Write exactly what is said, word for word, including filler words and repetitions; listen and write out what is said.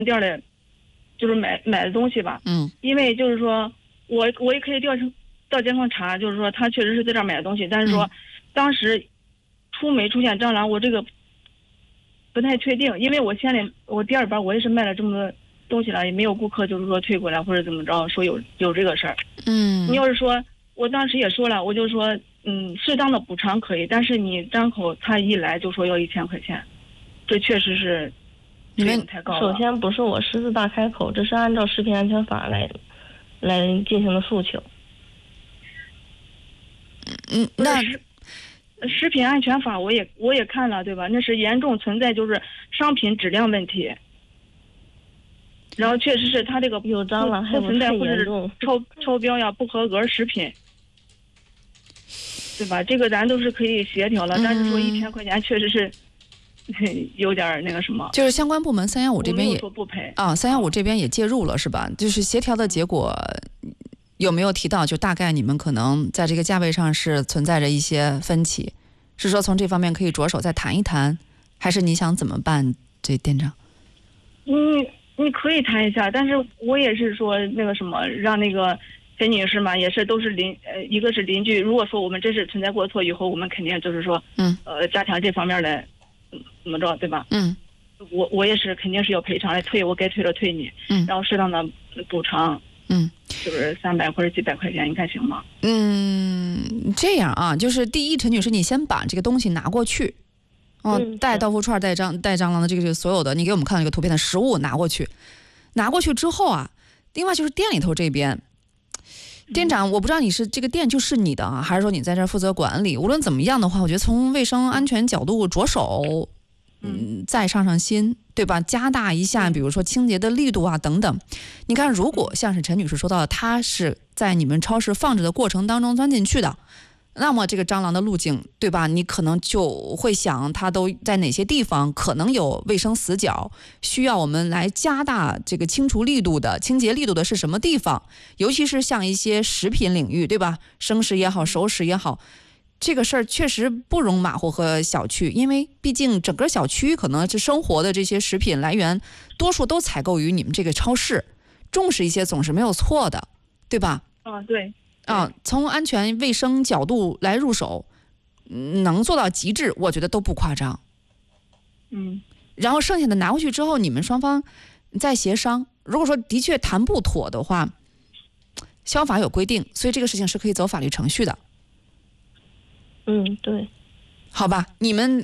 店的，就是买买的东西吧。 嗯， 因为就是说我我也可以调调监控查，就是说他确实是在这儿买的东西，但是说、嗯、当时出没出现蟑螂，我这个不太确定，因为我先来我第二班我也是卖了这么多东西了，也没有顾客就是说退过来或者怎么着说有有这个事儿。 嗯， 你要是说我当时也说了，我就说嗯适当的补偿可以，但是你张口他一来就说要一千块钱，这确实是。 你们首先不是我狮子大开口，这是按照食品安全法来来进行的诉求。 嗯，那食食品安全法我也我也看了，对吧？那是严重存在就是商品质量问题，然后确实是他这个有蟑螂，还不存在或者是超超标呀、不合格食品，对吧？这个咱都是可以协调了，但是说一千块钱确实是。有点那个什么， 就是相关部门三幺五这边也不赔啊，三幺五这边也介入了，是吧？就是协调的结果有没有提到？就大概你们可能在这个价位上是存在着一些分歧，是说从这方面可以着手再谈一谈，还是你想怎么办？这店长， 你你可以谈一下，但是我也是说那个什么，让那个陈女士嘛，也是都是邻呃，一个是邻居，如果说我们真是存在过错，以后我们肯定就是说， 嗯， 呃，加强这方面的。怎么着，对吧？ 嗯， 我我也是肯定是要赔偿来退，我该退了退你， 嗯， 然后适当的补偿， 嗯， 就是三百或者几百块钱，你看行吗？ 嗯，这样啊，就是第一，陈女士，你先把这个东西拿过去，哦， 嗯、 带豆腐串、带蟑、带蟑螂的这个所有的，你给我们看这个图片的食物拿过去，拿过去之后啊，另外就是店里头这边。店长，我不知道你是这个店就是你的啊，还是说你在这儿负责管理？无论怎么样的话，我觉得从卫生安全角度着手，嗯，再上上心，对吧？加大一下，比如说清洁的力度啊等等。你看，如果像是陈女士说到的，她是在你们超市放置的过程当中钻进去的，那么这个蟑螂的路径，对吧？你可能就会想，它都在哪些地方可能有卫生死角，需要我们来加大这个清除力度的、清洁力度的是什么地方？尤其是像一些食品领域，对吧？生食也好，熟食也好，这个事儿确实不容马虎和小觑，因为毕竟整个小区可能是生活的这些食品来源，多数都采购于你们这个超市，重视一些总是没有错的，对吧？ 啊，对。 啊，从安全卫生角度来入手，能做到极致，我觉得都不夸张。 嗯， 然后剩下的拿回去之后，你们双方再协商。如果说的确谈不妥的话，消法有规定，所以这个事情是可以走法律程序的。 嗯，对。 好吧，你们